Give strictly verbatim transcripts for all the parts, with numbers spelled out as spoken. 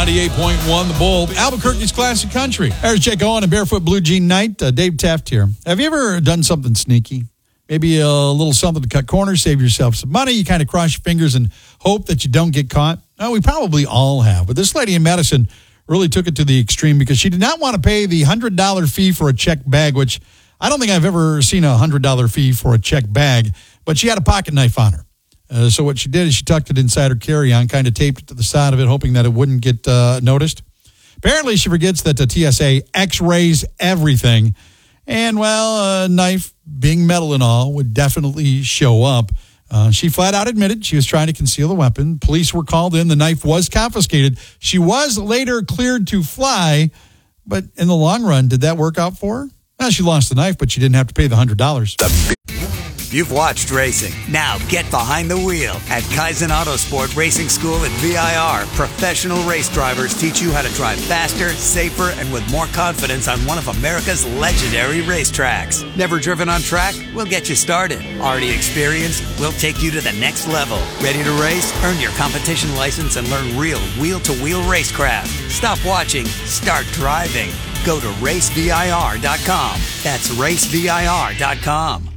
ninety-eight point one, The Bull, Albuquerque's classic country. There's Jake Owen and Barefoot Blue Jean Knight. Uh, Dave Taft here. Have you ever done something sneaky? Maybe a little something to cut corners, save yourself some money. You kind of cross your fingers and hope that you don't get caught. Well, we probably all have. But this lady in Madison really took it to the extreme because she did not want to pay the one hundred dollars fee for a check bag, which I don't think I've ever seen a one hundred dollars fee for a check bag, but she had a pocket knife on her. Uh, so what she did is she tucked it inside her carry-on, kind of taped it to the side of it, hoping that it wouldn't get uh, noticed. Apparently, she forgets that the T S A x-rays everything. And, well, a knife, being metal and all, would definitely show up. Uh, she flat out admitted she was trying to conceal the weapon. Police were called in. The knife was confiscated. She was later cleared to fly. But in the long run, did that work out for her? Well, she lost the knife, but she didn't have to pay the one hundred dollars. You've watched racing. Now get behind the wheel at Kaizen Autosport Racing School at V I R. Professional race drivers teach you how to drive faster, safer, and with more confidence on one of America's legendary racetracks. Never driven on track? We'll get you started. Already experienced? We'll take you to the next level. Ready to race? Earn your competition license and learn real wheel-to-wheel racecraft. Stop watching. Start driving. Go to race V I R dot com. That's race V I R dot com.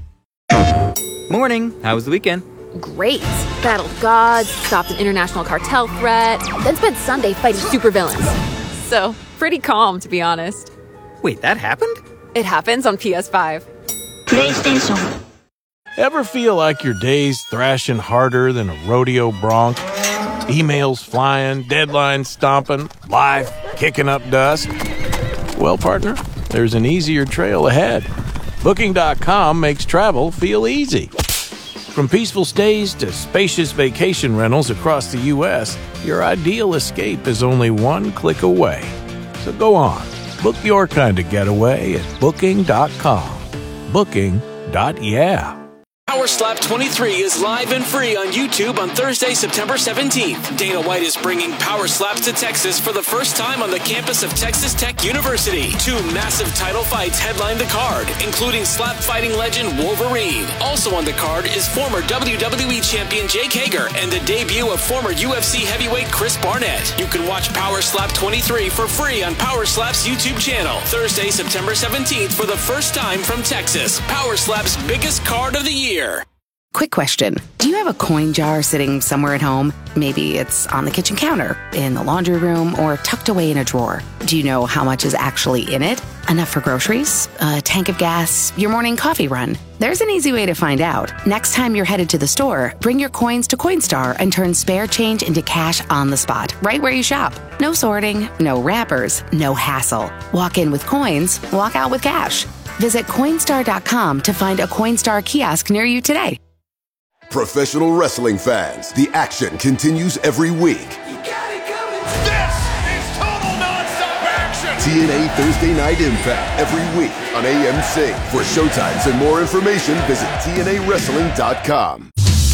Morning. How was the weekend? Great. Battled gods, stopped an international cartel threat, then spent Sunday fighting supervillains. So, pretty calm, to be honest. Wait, that happened? It happens on P S five. PlayStation. Ever feel like your day's thrashing harder than a rodeo bronc? Emails flying, deadlines stomping, life kicking up dust? Well, partner, there's an easier trail ahead. Booking dot com makes travel feel easy. From peaceful stays to spacious vacation rentals across the U S, your ideal escape is only one click away. So go on, book your kind of getaway at Booking dot com. Booking. Yeah. Power Slap twenty-three is live and free on YouTube on Thursday, September seventeenth. Dana White is bringing Power Slaps to Texas for the first time on the campus of Texas Tech University. Two massive title fights headline the card, including slap fighting legend Wolverine. Also on the card is former W W E champion Jake Hager and the debut of former U F C heavyweight Chris Barnett. You can watch Power Slap twenty-three for free on Power Slap's YouTube channel. Thursday, September seventeenth for the first time from Texas. Power Slap's biggest card of the year. Quick question. Do you have a coin jar sitting somewhere at home? Maybe it's on the kitchen counter, in the laundry room, or tucked away in a drawer. Do you know how much is actually in it? Enough for groceries? A tank of gas? Your morning coffee run? There's an easy way to find out. Next time you're headed to the store, bring your coins to Coinstar and turn spare change into cash on the spot, right where you shop. No sorting, no wrappers, no hassle. Walk in with coins, walk out with cash. Visit Coinstar dot com to find a Coinstar kiosk near you today. Professional wrestling fans, the action continues every week. You got it coming. This is total nonstop action. T N A Thursday Night Impact every week on A M C. For showtimes and more information, visit T N A wrestling dot com.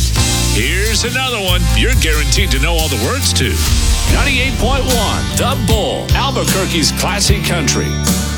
Here's another one you're guaranteed to know all the words to. ninety-eight point one, The Bull, Albuquerque's classic country.